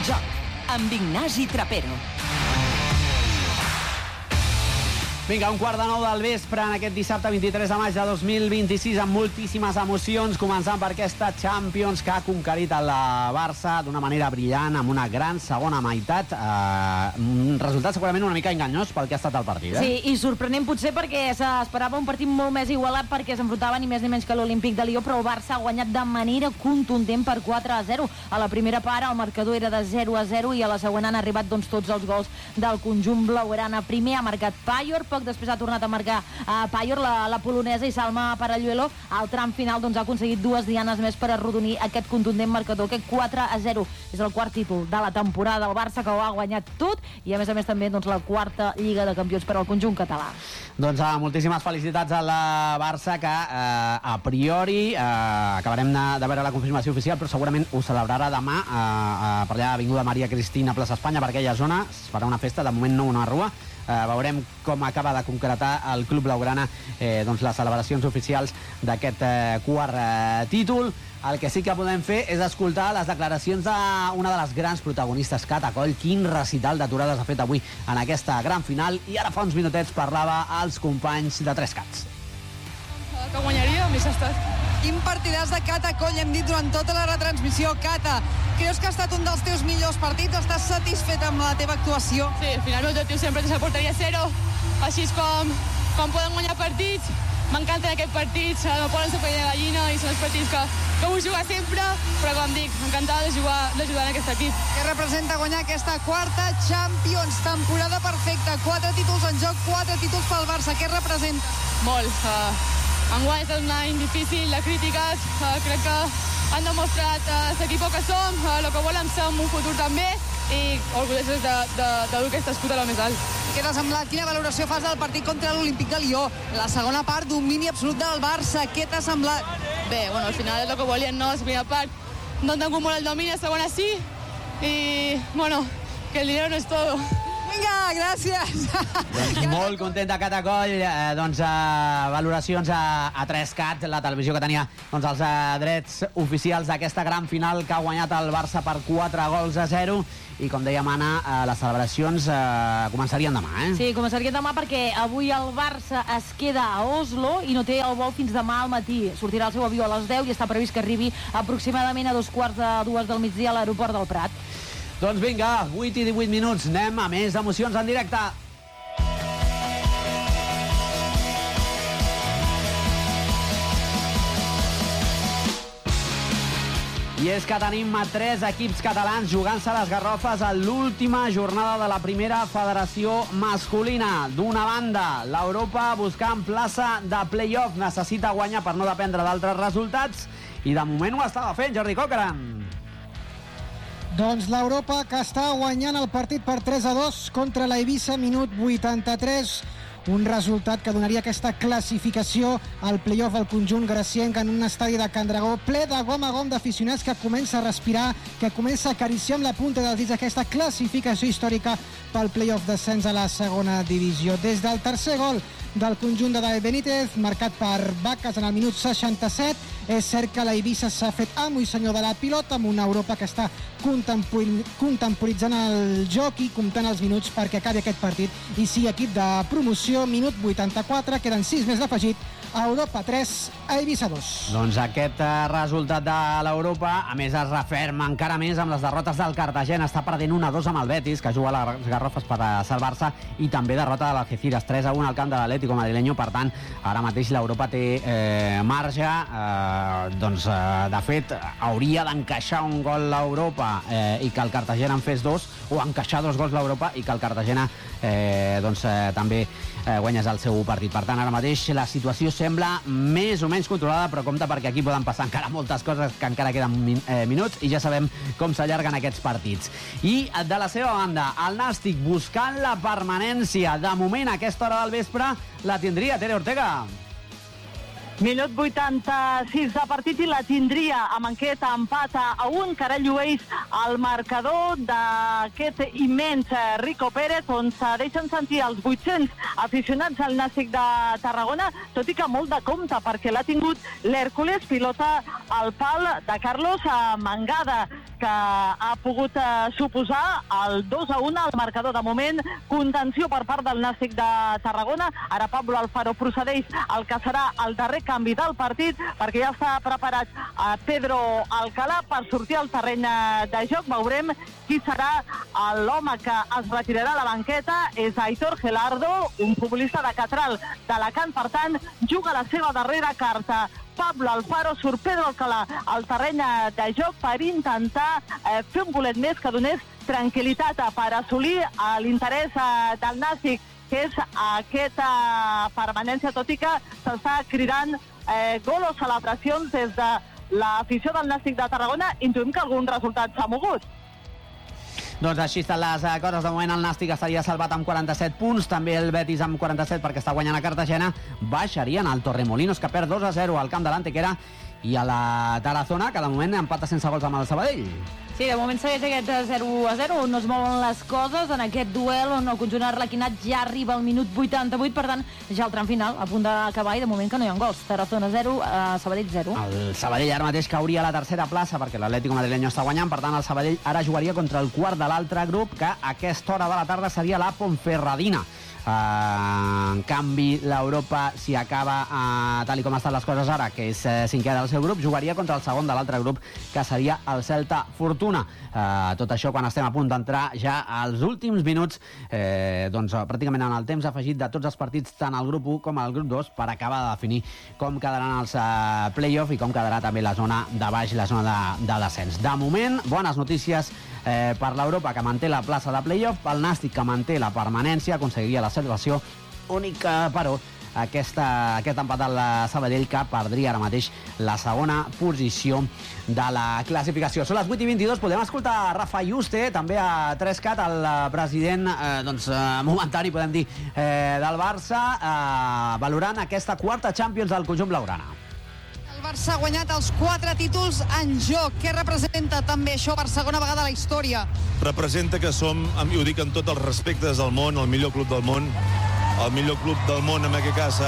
Joc, amb Ignasi Trapero. Vinga, 8:45 del vespre en aquest dissabte 23 de maig de 2026 amb moltíssimes emocions, començant per aquesta Champions que ha conquerit el Barça d'una manera brillant, amb una gran segona meitat. Un resultat segurament una mica enganyós pel que ha estat el partit. Sí, i sorprenent potser perquè s'esperava un partit molt més igualat perquè s'enfrontava ni més ni menys que l'Olímpic de Lió, però el Barça ha guanyat de manera contundent per 4-0. A la primera part el marcador era de 0-0 i a la següent han arribat tots els gols del conjunt blaugrana. Primer ha marcat Payol, poc després ha tornat a marcar Payol, la polonesa, i Salma Paralluelo al tram final ha aconseguit 2 dianes més per arrodonir aquest contundent marcador. Aquest 4-0 és el quart títol de la temporada del Barça, que ho ha guanyat tot, i a més també la quarta Lliga de Campions per al conjunt català. Doncs moltíssimes felicitats al Barça, que a priori acabarem de veure la confirmació oficial, però segurament ho celebrarà demà per allà a Avinguda Maria Cristina, plaça Espanya, per aquella zona es farà una festa, de moment no una rua. Veurem com acaba de concretar el club blaugrana les celebracions oficials d'aquest quart títol. El que sí que podem fer és escoltar les declaracions d'una de les grans protagonistes, Cata Coll. Quin recital d'aturades ha fet avui en aquesta gran final, i ara fa uns minutets parlava als companys de 3Cats. Que guanyaria, més ha estat. Quin partidàs de Cata Coll, hem dit durant tota la retransmissió. Cata, creus que ha estat un dels teus millors partits? Estàs satisfet amb la teva actuació? Sí, al final l'objectiu sempre és la porteria 0, així és com poden guanyar partits. M'encanten aquests partits, no poden ser pell de gallina i són els partits que vull jugar sempre, però com dic, encantada d'ajudar en aquest equip. Què representa guanyar aquesta quarta Champions? Temporada perfecta, 4 títols en joc, 4 títols pel Barça. Què representa? Molt. Enguany ha estat un any difícil, de crítiques, crec que han demostrat l'equip que som, el que volem ser en un futur també, i orgullosos de dur aquest escut a lo més alt. Què t'ha semblat? Quina valoració fas del partit contra l'Olímpic de Lió? La segona part, domini absolut del Barça. Què t'ha semblat? Bé, bueno, al final és el que volien, no? La primera part no han tingut molt el domini, la segona sí, i, bueno, que el dinero no és todo. Vinga, gràcies. Doncs molt contenta Cata Coll, valoracions a 3Cat, la televisió que tenia els drets oficials d'aquesta gran final que ha guanyat el Barça per 4-0, i com deia Anna, les celebracions començarien demà, Sí, començarien demà perquè avui el Barça es queda a Oslo i no té el vol fins demà al matí. Sortirà el seu avió a les 10 i està previst que arribi aproximadament a 2:45 del migdia a l'aeroport del Prat. Doncs vinga, 8 i 18 minuts, anem a més emocions en directe. I és que tenim 3 equips catalans jugant-se les garrofes a l'última jornada de la primera federació masculina. D'una banda, l'Europa buscant plaça de play-off, necessita guanyar per no dependre d'altres resultats, i de moment ho estava fent Jordi Coqueran. Doncs l'Europa, que està guanyant el partit per 3-2 contra la Eivissa, minut 83. Un resultat que donaria aquesta classificació al play-off al conjunt gracienc en un estadi de Can Dragó ple de gom a gom d'aficionats, que comença a respirar, que comença a acariciar amb la punta dels dits aquesta classificació històrica pel play-off descens a la segona divisió. Des del tercer gol del conjunt de David Benítez, marcat per Vacas en el minut 67, és cert que la Eivissa s'ha fet amo i senyor de la pilota, amb una Europa que està contemporitzant el joc i comptant els minuts perquè acabi aquest partit i sigui equip de promoció. Minut 84, queden 6 més d'afegit. Europa 3, Eivissa 2. Doncs aquest resultat de l'Europa, a més, es referma encara més amb les derrotes del Cartagena. Està perdent 1-2 amb el Betis, que juga a les garrofes per salvar-se, i també derrota de l'Algeciras 3-1 al camp de l'Atlético madrileño. Per tant, ara mateix l'Europa té marge. De fet, hauria d'encaixar un gol l'Europa i que el Cartagena en fes 2, o encaixar 2 gols l'Europa i que el Cartagena també guanyes el seu partit. Per tant, ara mateix la situació sembla més o menys controlada, però compte perquè aquí poden passar encara moltes coses, que encara queden minuts i ja sabem com s'allarguen aquests partits. I de la seva banda, el Nàstic buscant la permanència. De moment, a aquesta hora del vespre, la tindria Tere Ortega. Minut 86 de partit i la tindria amb aquest empat a 1, que ara llueix el marcador d'aquest immens Rico Pérez, on se deixen sentir els 800 aficionats al Nàstic de Tarragona, tot i que molt de compte, perquè l'ha tingut l'Hèrcules, pilota al pal de Carlos Mangada, que ha pogut suposar el 2-1 al marcador. De moment, contenció per part del Nàstic de Tarragona. Ara Pablo Alfaro procedeix al que serà el darrer canvi del partit, perquè ja està preparat Pedro Alcalá per sortir al terreny de joc. Veurem qui serà l'home que es retirarà a la banqueta. És Aitor Gelardo, un futbolista de Catral d'Alacant. Per tant, juga la seva darrera carta. Pablo Alfaro, surt Pedro Alcalá al terreny de joc per intentar fer un golet més que donés tranquil·litat per assolir l'interès del Nàstic, que és aquesta permanència, tot i que s'està cridant gol o celebracions des de l'afició del Nàstic de Tarragona. Intuïm que algun resultat s'ha mogut. Doncs així estan les coses. De moment el Nàstic estaria salvat amb 47 punts, també el Betis amb 47 perquè està guanyant a Cartagena. Baixarien al Torremolinos, que perd 2-0 al camp de l'Antequera, i a la Tarazona, que de moment empata sense gols amb el Sabadell. Sí, de moment segueix aquest 0-0, on no es mouen les coses en aquest duel, on el conjunt arlequinat ja arriba al minut 88, per tant, ja el tram final, a punt d'acabar, i de moment que no hi ha gols. Tarazona 0, Sabadell 0. El Sabadell ara mateix cauria a la tercera plaça, perquè l'Atlético madrileño està guanyant, per tant, el Sabadell ara jugaria contra el quart de l'altre grup, que a aquesta hora de la tarda seria la Ponferradina. En canvi, l'Europa, si acaba tal com estan les coses ara, que és cinquè del seu grup, jugaria contra el segon de l'altre grup, que seria el Celta Fortuna. Tot això quan estem a punt d'entrar ja als últims minuts, doncs pràcticament en el temps afegit de tots els partits, tant al grup 1 com al grup 2, per acabar de definir com quedaran els play-off i com quedarà també la zona de baix, la zona de descens. De moment, bones notícies per l'Europa, que manté la plaça de play-off, pel Nàstic, que manté la permanència, aconseguiria la salvació única, però aquest empat del Sabadell, que perdria ara mateix la segona posició de la classificació. Són les 8:22, podem escoltar Rafa Yuste, també a 3CAT, el president momentari, podem dir, del Barça, valorant aquesta quarta Champions del conjunt blaugrana. El Barça ha guanyat els 4 títols en joc. Què representa també això per segona vegada a la història? Representa que som, i ho dic amb tots els respectes del món, el millor club del món. El millor club del món, en aquest cas,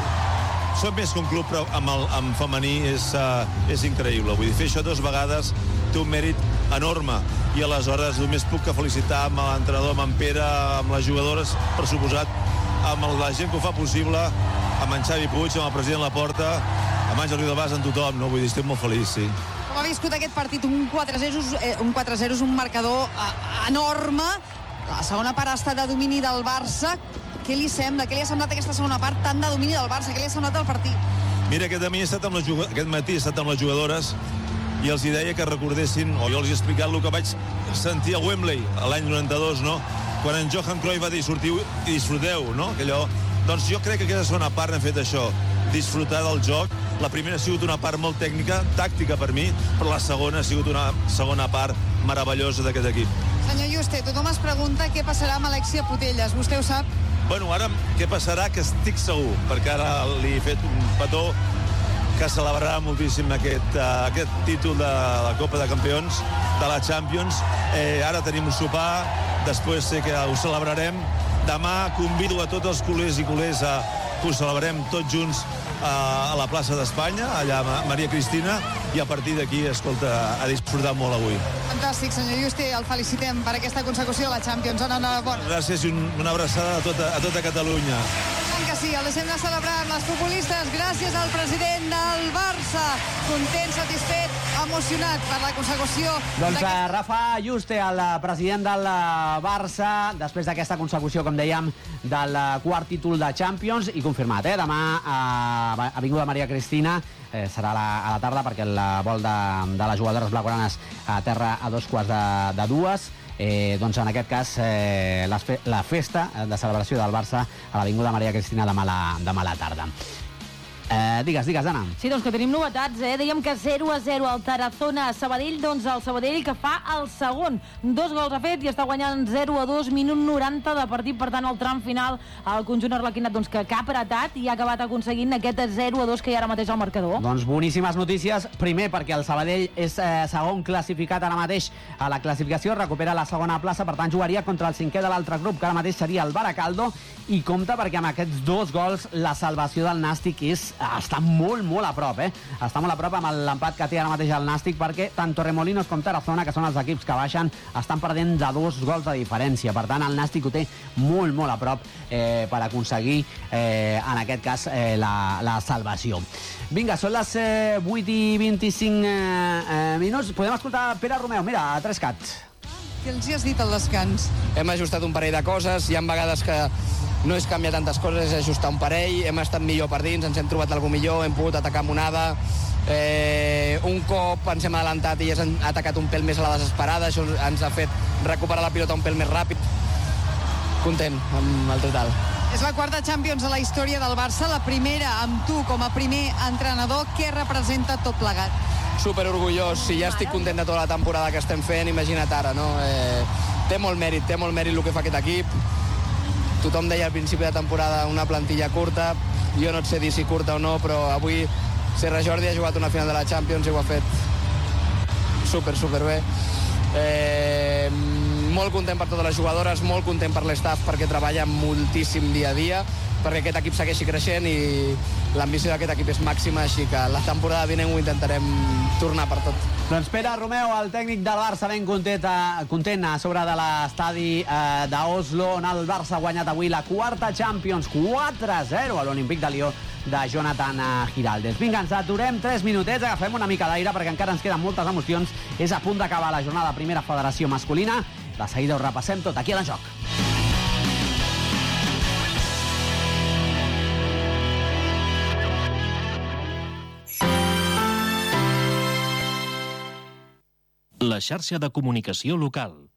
som més que un club, però amb femení és increïble. Vull dir, fer això 2 vegades té un mèrit enorme, i aleshores només puc que felicitar amb l'entrenador, amb en Pere, amb les jugadores, per suposat, amb la gent que ho fa possible, amb en Xavi Puig, amb el president Laporta, amb Àngel Ridobàs, amb tothom, no? Vull dir, estic molt feliç, sí. Com ha viscut aquest partit? Un 4-0 és un marcador enorme. La segona part ha estat de domini del Barça. Què li sembla? Què li ha semblat aquesta segona part tant de domini del Barça? Què li ha semblat el partit? Mira, aquest matí he estat amb les jugadores i els hi deia que recordessin, o jo els he explicat el que vaig sentir a Wembley l'any 92, no? Quan en Johan Cruyff va dir sortiu i disfruteu, no? Allò. Doncs jo crec que aquesta segona part n'hem fet això, disfrutar del joc. La primera ha sigut una part molt tècnica, tàctica per mi, però la segona ha sigut una segona part meravellosa d'aquest equip. Senyor Yuste, tothom es pregunta què passarà amb Alexia Putellas. Vostè ho sap? Bueno, ara què passarà, que estic segur, perquè ara li he fet un petó que celebrarà moltíssim aquest títol de la Copa de Campions, de la Champions. Ara tenim un sopar, després sé que ho celebrarem. Demà convido a tots els culers i culers que ho celebrem tots junts a la plaça d'Espanya, allà a Maria Cristina, i a partir d'aquí, escolta, ha disfrutat molt avui. Fantàstic, senyor Yuste, el felicitem per aquesta consecució de la Champions. Enhorabona. Gràcies i una abraçada a tota Catalunya. Que sí, el deixem de celebrar amb les futbolistes. Gràcies al president del Barça. Content, satisfet, emocionat per la consecució. Doncs Rafa Yuste, el president del Barça, després d'aquesta consecució, com dèiem, del quart títol de Champions, i confirmat, demà a Avinguda Maria Cristina, serà a la tarda, perquè el vol de les jugadores blaugranes a terra a 2:45. Doncs en aquest cas la festa de celebració del Barça a l'Avinguda Maria Cristina demà a la tarda. Digues, Anna. Sí, doncs que tenim novetats, Dèiem que 0-0 al Tarazona-Sabadell, doncs el Sabadell que fa el segon. 2 gols ha fet i està guanyant 0-2, minut 90 de partit, per tant el tram final al conjunt arlequinat, doncs que ha apretat i ha acabat aconseguint aquest 0-2 que hi ha ara mateix al marcador. Doncs boníssimes notícies, primer perquè el Sabadell és segon classificat ara mateix a la classificació, recupera la segona plaça, per tant jugaria contra el cinquè de l'altre grup, que ara mateix seria el Baracaldo, i compta perquè amb aquests 2 gols la salvació del Nàstic és està molt, molt a prop, Està molt a prop amb l'empat que té ara mateix el Nàstic, perquè tant Torremolinos com Tarazona, que són els equips que baixen, estan perdent de 2 gols de diferència. Per tant, el Nàstic ho té molt, molt a prop per aconseguir, en aquest cas, la salvació. Vinga, són les 8:25 minuts. Podem escoltar Pere Romeu. Mira, a 3cat. Què els hi has dit al descans? Hem ajustat un parell de coses, hi ha vegades que no és canviar tantes coses, és ajustar un parell, hem estat millor per dins, ens hem trobat algú millor, hem pogut atacar amb onada, un cop ens hem adelantat i ens han atacat un pèl més a la desesperada, això ens ha fet recuperar la pilota un pèl més ràpid. Content amb el total. És la 4ª Champions a la història del Barça, la primera amb tu com a primer entrenador. Què representa tot plegat? Super orgullós, si ja estic content de tota la temporada que estem fent, imagina't ara, no? Té molt mèrit el que fa aquest equip. Tothom deia al principi de temporada una plantilla curta, jo no et sé dir si curta o no, però avui Serra Jordi ha jugat una final de la Champions i ho ha fet super bé. Molt content per totes les jugadores, molt content per l'estaf perquè treballa moltíssim dia a dia, perquè aquest equip segueixi creixent i l'ambició d'aquest equip és màxima, així que la temporada vinent ho intentarem tornar per tot. Doncs Pere Romeu, el tècnic del Barça, ben content a sobre de l'estadi d'Oslo, on el Barça ha guanyat avui la 4ª Champions, 4-0 a l'Olímpic de Lió de Jonathan Giraldez. Vinga, ens aturem 3 minutets, agafem una mica d'aire perquè encara ens queden moltes emocions. És a punt d'acabar la jornada de Primera Federació masculina. De seguida ho repassem tot aquí a l'En Joc. La xarxa de comunicació local.